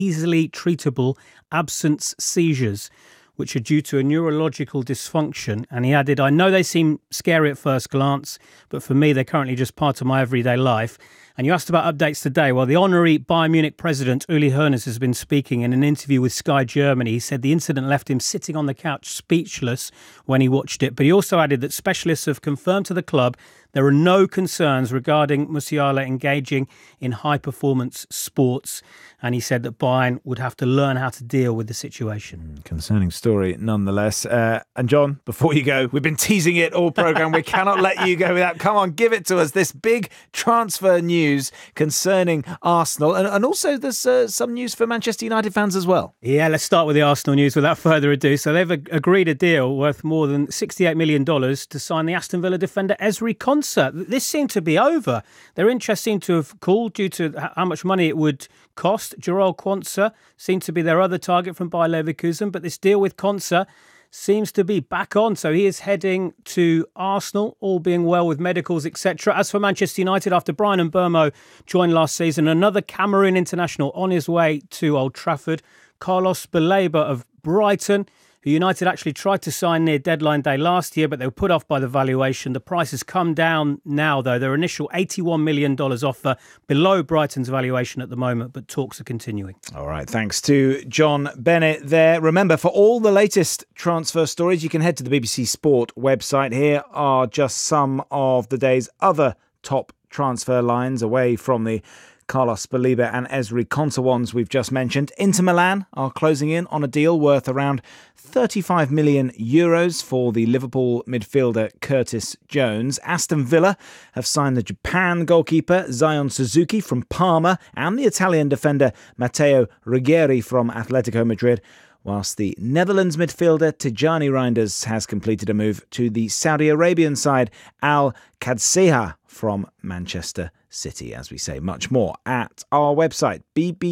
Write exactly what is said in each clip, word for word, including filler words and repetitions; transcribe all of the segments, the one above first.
easily treatable absence seizures, which are due to a neurological dysfunction. And he added, I know they seem scary at first glance, but for me, they're currently just part of my everyday life. And you asked about updates today. Well, the honorary Bayern Munich president, Uli Hoeneß, has been speaking in an interview with Sky Germany. He said the incident left him sitting on the couch speechless when he watched it. But he also added that specialists have confirmed to the club there are no concerns regarding Musiala engaging in high-performance sports. And he said that Bayern would have to learn how to deal with the situation. Concerning story, nonetheless. Uh, and John, before you go, we've been teasing it all programme. We cannot let you go without. Come on, give it to us. This big transfer news concerning Arsenal. And, and also there's uh, some news for Manchester United fans as well. Yeah, let's start with the Arsenal news without further ado. So they've ag- agreed a deal worth more than sixty-eight million dollars to sign the Aston Villa defender Ezri Konsa. This seemed to be over. Their interest seemed to have cooled due to how much money it would cost. Jarell Quansah seemed to be their other target from Bayer Leverkusen, but this deal with Konsa seems to be back on. So he is heading to Arsenal, all being well with medicals, et cetera. As for Manchester United, after Bryan Mbeumo joined last season, another Cameroon international on his way to Old Trafford. Carlos Baleba of Brighton, who United actually tried to sign near deadline day last year, but they were put off by the valuation. The price has come down now, though. Their initial eighty-one million dollars offer below Brighton's valuation at the moment, but talks are continuing. All right, thanks to John Bennett there. Remember, for all the latest transfer stories, you can head to the B B C Sport website. Here are just some of the day's other top transfer lines away from the Carlos Baleba and Ezri Konsa ones we've just mentioned. Inter Milan are closing in on a deal worth around thirty-five million euros for the Liverpool midfielder Curtis Jones. Aston Villa have signed the Japan goalkeeper Zion Suzuki from Parma and the Italian defender Matteo Righieri from Atletico Madrid, whilst the Netherlands midfielder Tijani Reinders has completed a move to the Saudi Arabian side Al Qadsiha from Manchester City. As we say, much more at our website,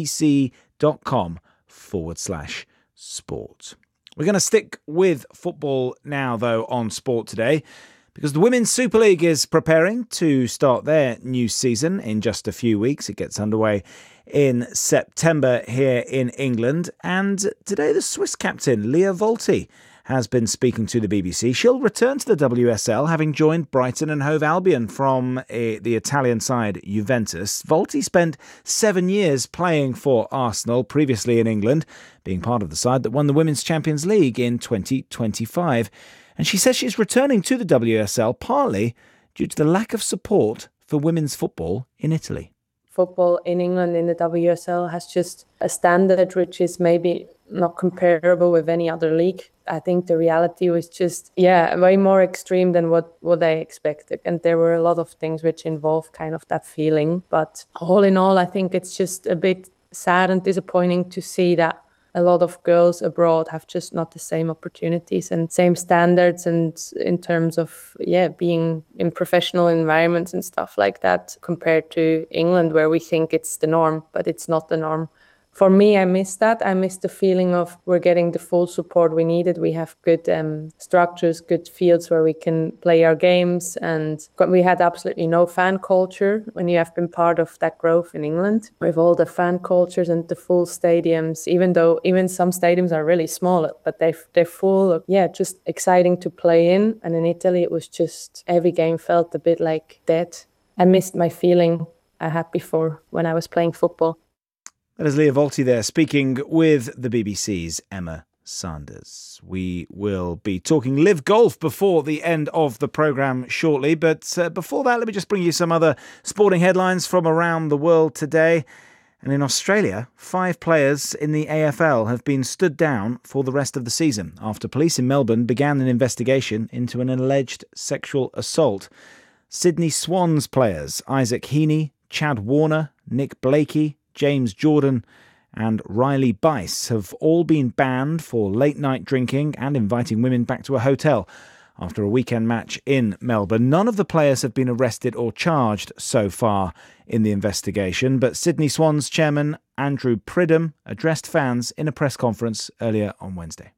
bbc.com forward slash sport. We're going to stick with football now, though, on Sport Today, because the Women's Super League is preparing to start their new season in just a few weeks. It gets underway in September here in England. And today, the Swiss captain, Lia Volti, has been speaking to the B B C. She'll return to the W S L, having joined Brighton and Hove Albion from uh, the Italian side Juventus. Volti spent seven years playing for Arsenal, previously in England, being part of the side that won the Women's Champions League in twenty twenty-five. And she says she's returning to the W S L partly due to the lack of support for women's football in Italy. Football in England in the W S L has just a standard which is maybe not comparable with any other league. I think the reality was just, yeah, way more extreme than what, what I expected. And there were a lot of things which involve kind of that feeling. But all in all, I think it's just a bit sad and disappointing to see that a lot of girls abroad have just not the same opportunities and same standards, and in terms of, yeah, being in professional environments and stuff like that compared to England, where we think it's the norm, but it's not the norm. For me, I miss that. I miss the feeling of we're getting the full support we needed. We have good um, structures, good fields where we can play our games. And we had absolutely no fan culture when you have been part of that growth in England. With all the fan cultures and the full stadiums, even though even some stadiums are really small, but they, they're full of, yeah, just exciting to play in. And in Italy, it was just, every game felt a bit like dead. I missed my feeling I had before when I was playing football. That is Lia Volti there, speaking with the B B C's Emma Sanders. We will be talking Live Golf before the end of the programme shortly, but uh, before that, let me just bring you some other sporting headlines from around the world today. And in Australia, five players in the A F L have been stood down for the rest of the season after police in Melbourne began an investigation into an alleged sexual assault. Sydney Swans players Isaac Heaney, Chad Warner, Nick Blakey, James Jordan and Riley Bice have all been banned for late-night drinking and inviting women back to a hotel after a weekend match in Melbourne. None of the players have been arrested or charged so far in the investigation, but Sydney Swans chairman Andrew Pridham addressed fans in a press conference earlier on Wednesday.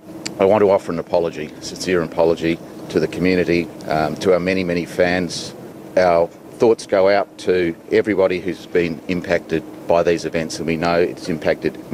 I want to offer an apology, a sincere apology to the community, um, to our many, many fans, our thoughts go out to everybody who's been impacted by these events, and we know it's impacted